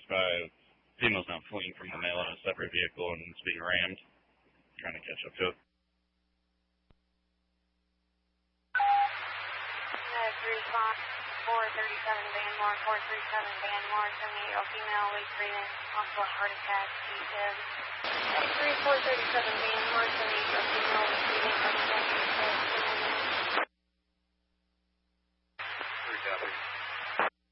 Female's now fleeing from the male in a separate vehicle and it's being rammed. Trying to catch up to it. 437 Vanmore, 437 Vanmore, 78-year-old female, weak breathing, possible heart attack, G-Sib. 437 Vanmore, 78-year-old female, weak breathing,